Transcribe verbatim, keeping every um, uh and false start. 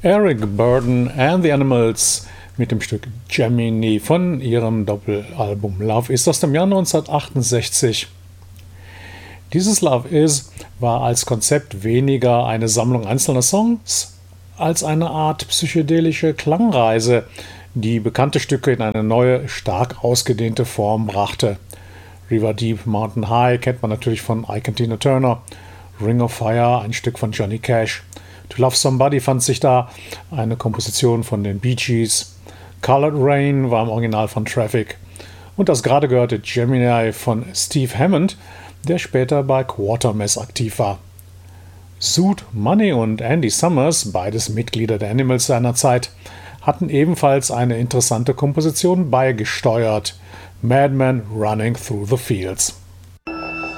Eric Burdon and the Animals mit dem Stück Gemini von ihrem Doppelalbum Love Is aus dem Jahr neunzehnhundertachtundsechzig. Dieses Love Is war als Konzept weniger eine Sammlung einzelner Songs als eine Art psychedelische Klangreise, die bekannte Stücke in eine neue, stark ausgedehnte Form brachte. River Deep, Mountain High kennt man natürlich von Ike and Tina Turner, Ring of Fire, ein Stück von Johnny Cash. To Love Somebody fand sich da, eine Komposition von den Bee Gees. Colored Rain war im Original von Traffic. Und das gerade gehörte Gemini von Steve Hammond, der später bei Quatermass aktiv war. Zoot Money und Andy Summers, beides Mitglieder der Animals seiner Zeit, hatten ebenfalls eine interessante Komposition beigesteuert: Madman Running Through the Fields.